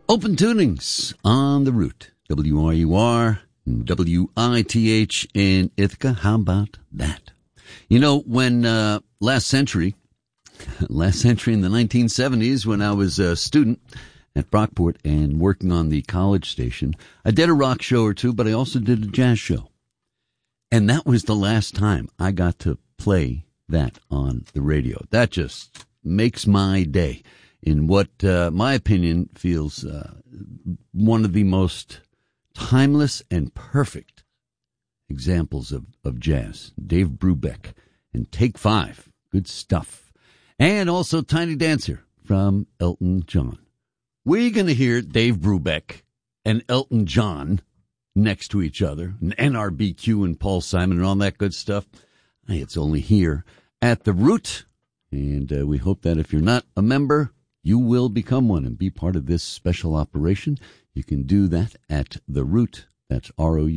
Open Tunings on the Root. WRUR, WITH in Ithaca. How about that? You know, when last century in the 1970s, when I was a student at Brockport and working on the college station, I did a rock show or two, but I also did a jazz show. And that was the last time I got to play that on the radio. That just makes my day in what, my opinion, feels one of the most timeless and perfect examples of jazz. Dave Brubeck and Take 5. Good stuff. And also Tiny Dancer from Elton John. We're going to hear Dave Brubeck and Elton John next to each other, and NRBQ and Paul Simon and all that good stuff. It's only here at the Root, and we hope that if you're not a member, you will become one and be part of this special operation. You can do that at The Root. That's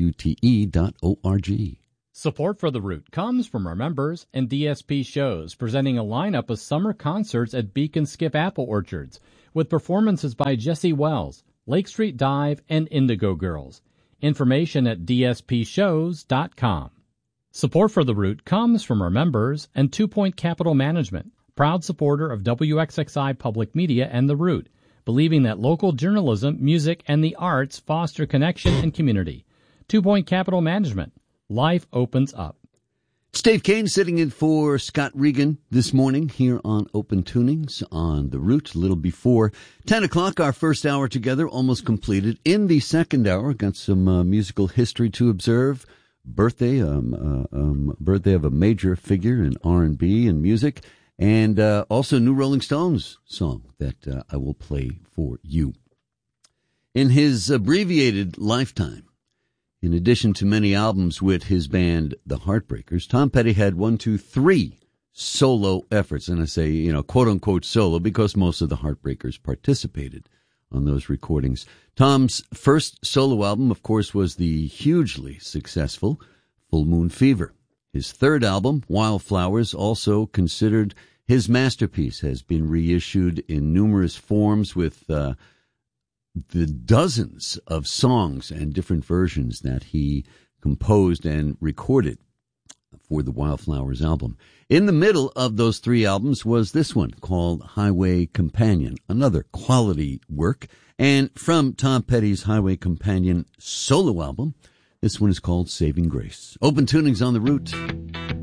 ROUTE.org. Support for The Root comes from our members and DSP shows, presenting a lineup of summer concerts at Beacon Skip Apple Orchards, with performances by Jesse Wells, Lake Street Dive, and Indigo Girls. Information at dspshows.com. Support for The Root comes from our members and 2 Point Capital Management, proud supporter of WXXI Public Media and The Root, believing that local journalism, music, and the arts foster connection and community. 2 Point Capital Management. Life opens up. It's Dave Kane sitting in for Scott Regan this morning here on Open Tunings on The Root. A little before 10 o'clock, our first hour together almost completed. In the second hour, got some musical history to observe. Birthday of a major figure in R&B and music. And also new Rolling Stones song that I will play for you. In his abbreviated lifetime, in addition to many albums with his band, The Heartbreakers, Tom Petty had 3 solo efforts. And I say, quote-unquote solo, because most of the Heartbreakers participated on those recordings. Tom's first solo album, of course, was the hugely successful Full Moon Fever. His third album, Wildflowers, also considered his masterpiece, has been reissued in numerous forms with the dozens of songs and different versions that he composed and recorded for the Wildflowers album. In the middle of those 3 albums was this one called Highway Companion, another quality work. And from Tom Petty's Highway Companion solo album, this one is called Saving Grace. Open Tunings on the Root.